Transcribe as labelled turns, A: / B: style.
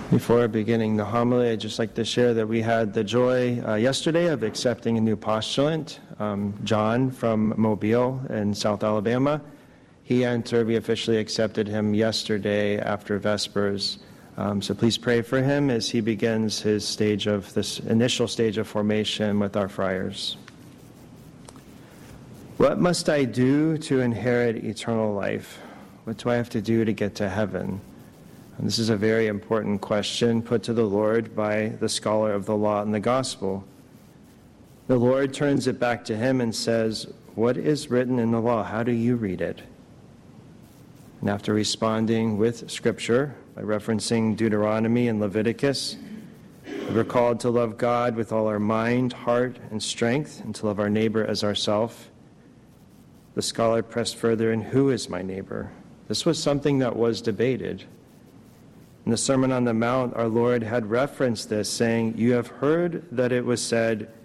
A: Before beginning the homily, I'd just like to share that we had the joy yesterday of accepting a new postulant, John from Mobile in South Alabama. He entered, we officially accepted him yesterday after Vespers. So please pray for him as he begins his initial stage of formation with our friars. What must I do to inherit eternal life? What do I have to do to get to heaven? And this is a very important question put to the Lord by the scholar of the law and the gospel. The Lord turns it back to him and says, "What is written in the law? How do you read it?" And after responding with Scripture by referencing Deuteronomy and Leviticus, we're called to love God with all our mind, heart, and strength, and to love our neighbor as ourself. The scholar pressed further in, who is my neighbor? This was something that was debated. In the Sermon on the Mount, our Lord had referenced this, saying, "You have heard that it was said,